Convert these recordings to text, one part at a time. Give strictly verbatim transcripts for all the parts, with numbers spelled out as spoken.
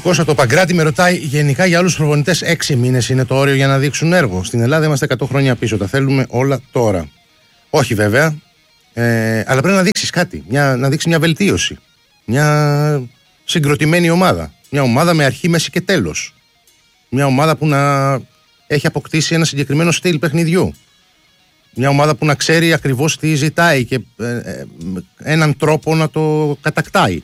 Κώστα, το Παγκράτη με ρωτάει γενικά για όλους τους προπονητές έξι μήνες είναι το όριο για να δείξουν έργο. Στην Ελλάδα είμαστε εκατό χρόνια πίσω. Τα θέλουμε όλα τώρα. Όχι βέβαια, ε, αλλά πρέπει να δείξεις κάτι. Μια, να δείξεις μια βελτίωση. Μια συγκροτημένη ομάδα. Μια ομάδα με αρχή, μέση και τέλος. Μια ομάδα που να έχει αποκτήσει ένα συγκεκριμένο στυλ παιχνιδιού. Μια ομάδα που να ξέρει ακριβώς τι ζητάει και ε, ε, έναν τρόπο να το κατακτάει.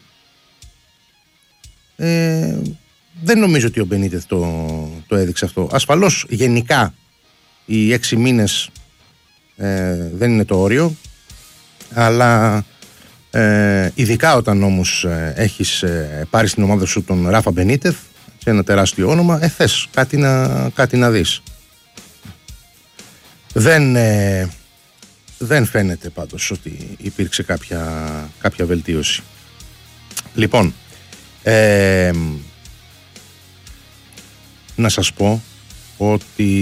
Ε, δεν νομίζω ότι ο Μπενίτεθ το, το έδειξε αυτό. Ασφαλώς γενικά οι έξι μήνες ε, δεν είναι το όριο, αλλά ε, ειδικά όταν όμως ε, έχεις ε, πάρει στην ομάδα σου τον Ράφα Μπενίτεθ, σε ένα τεράστιο όνομα, ε, θες κάτι να, κάτι να δεις. Δεν, ε, δεν φαίνεται πάντως ότι υπήρξε κάποια, κάποια βελτίωση. Λοιπόν, ε, να σας πω ότι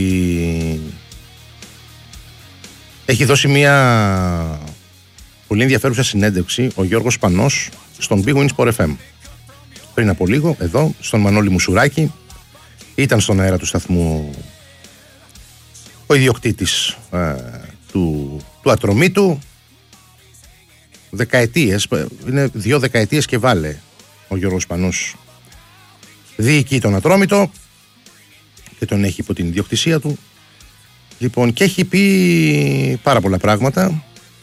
έχει δώσει μια πολύ ενδιαφέρουσα συνέντευξη ο Γιώργος Πανός στον Big Win Sport εφ εμ. Πριν από λίγο, εδώ, στον Μανώλη Μουσουράκη, ήταν στον αέρα του σταθμού ο ιδιοκτήτης ε, του, του Ατρωμίτου. Δεκαετίες, είναι δύο δεκαετίες και βάλε ο Γιώργος Πανός διοικεί τον Ατρόμητο και τον έχει υπό την ιδιοκτησία του. Λοιπόν, και έχει πει πάρα πολλά πράγματα.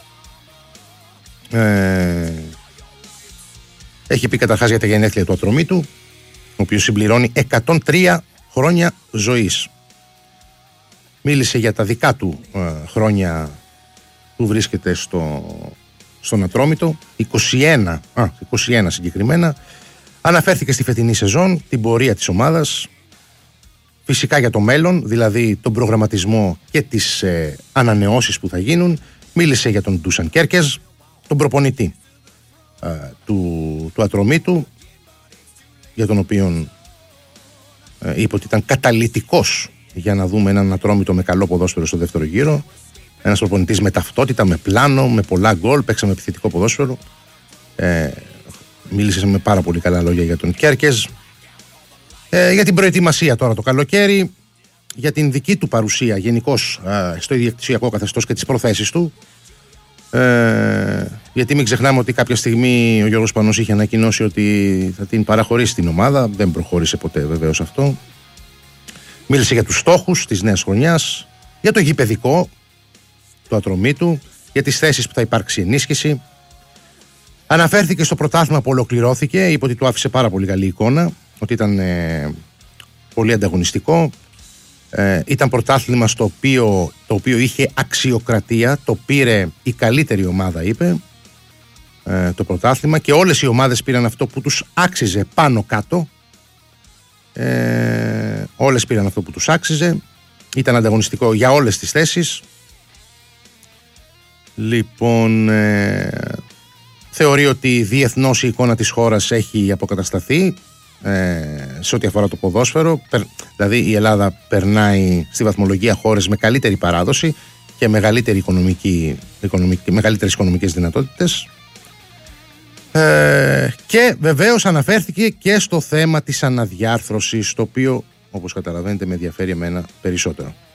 Ε, έχει πει καταρχάς για τα γενέθλια του Ατρωμίτου, ο οποίος συμπληρώνει εκατόν τρία χρόνια ζωής. Μίλησε για τα δικά του ε, χρόνια που βρίσκεται στο, στον Ατρόμητο, είκοσι ένα, α, είκοσι ένα συγκεκριμένα. Αναφέρθηκε στη φετινή σεζόν, την πορεία της ομάδας, φυσικά για το μέλλον, δηλαδή τον προγραμματισμό και τις ε, ανανεώσεις που θα γίνουν. Μίλησε για τον Ντούσαν Κέρκεζ, τον προπονητή ε, του, του Ατρωμίτου, για τον οποίο ε, είπε ότι ήταν καταλυτικός για να δούμε έναν Ατρόμητο με καλό ποδόσφαιρο στο δεύτερο γύρο. Ένας προπονητής με ταυτότητα, με πλάνο, με πολλά γκολ, παίξαμε επιθετικό ποδόσφαιρο. Ε, μίλησε με πάρα πολύ καλά λόγια για τον Κέρκεζ. Ε, για την προετοιμασία τώρα το καλοκαίρι, για την δική του παρουσία γενικώς ε, στο ιδιοκτησιακό καθεστώς και τις προθέσεις του. Ε, γιατί μην ξεχνάμε ότι κάποια στιγμή ο Γιώργος Πανός είχε ανακοινώσει ότι θα την παραχωρήσει την ομάδα. Δεν προχώρησε ποτέ βεβαίως αυτό. Μίλησε για τους στόχους της νέας χρονιάς, για το γηπεδικό του Ατρωμίτου, για τις θέσεις που θα υπάρξει ενίσχυση. Αναφέρθηκε στο πρωτάθλημα που ολοκληρώθηκε, είπε ότι του άφησε πάρα πολύ καλή εικόνα, ότι ήταν ε, πολύ ανταγωνιστικό. Ε, ήταν πρωτάθλημα στο οποίο, το οποίο είχε αξιοκρατία, το πήρε η καλύτερη ομάδα, είπε, ε, το πρωτάθλημα, και όλες οι ομάδες πήραν αυτό που τους άξιζε πάνω κάτω. Ε, όλες πήραν αυτό που τους άξιζε. Ήταν ανταγωνιστικό για όλες τις θέσεις. Λοιπόν, ε, θεωρεί ότι διεθνώς η εικόνα της χώρας έχει αποκατασταθεί ε, σε ό,τι αφορά το ποδόσφαιρο. Περ, δηλαδή η Ελλάδα περνάει στη βαθμολογία χώρες με καλύτερη παράδοση και μεγαλύτερη οικονομική, οικονομική, μεγαλύτερες οικονομικές δυνατότητες. Ε, και βεβαίως αναφέρθηκε και στο θέμα της αναδιάρθρωσης, το οποίο, όπως καταλαβαίνετε, με ενδιαφέρει εμένα περισσότερο.